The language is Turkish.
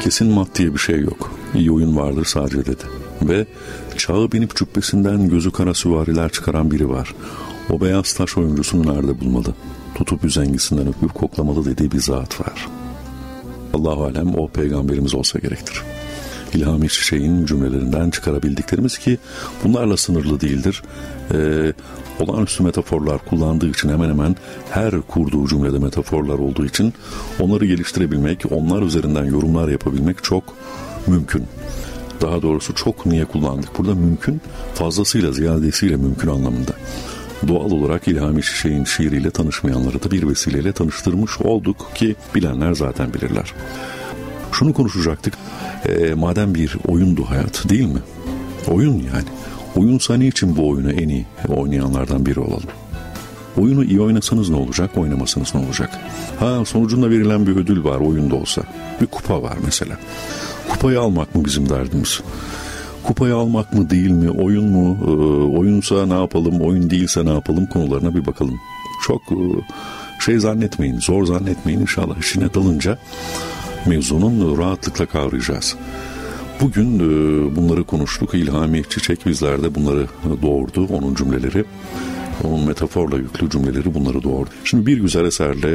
Kesin mat diye bir şey yok. İyi oyun vardır sadece dedi. Ve çağı binip cübbesinden gözü kara süvariler çıkaran biri var. O beyaz taş oyuncusunu nerede bulmalı? Tutup üzengisinden öpüp koklamalı dediği bir zat var. Allahu alem o peygamberimiz olsa gerektir. İlhami Çiçek'in cümlelerinden çıkarabildiklerimiz ki bunlarla sınırlı değildir. Olağanüstü metaforlar kullandığı için hemen hemen her kurduğu cümlede metaforlar olduğu için onları geliştirebilmek, onlar üzerinden yorumlar yapabilmek çok mümkün. Daha doğrusu çok niye kullandık? Burada mümkün, fazlasıyla, ziyadesiyle mümkün anlamında. Doğal olarak İlhami Çiçek'in şiiriyle tanışmayanları da bir vesileyle tanıştırmış olduk ki bilenler zaten bilirler. Şunu konuşacaktık. Madem bir oyundu hayat, değil mi? Oyun yani. Oyunsa niçin bu oyunu en iyi oynayanlardan biri olalım? Oyunu iyi oynasanız ne olacak, oynamasanız ne olacak? Sonucunda verilen bir ödül var oyunda olsa. Bir kupa var mesela. Kupayı almak mı bizim derdimiz? Kupayı almak mı değil mi? Oyun mu? Oyunsa ne yapalım? Oyun değilse ne yapalım? Konularına bir bakalım. Çok zannetmeyin, zor zannetmeyin. İnşallah işine dalınca mevzunun rahatlıkla kavrayacağız. Bugün bunları konuştuk. İlhami Çiçek bizlerde bunları doğurdu. Onun cümleleri, onun metaforla yüklü cümleleri bunları doğurdu. Şimdi bir güzel eserle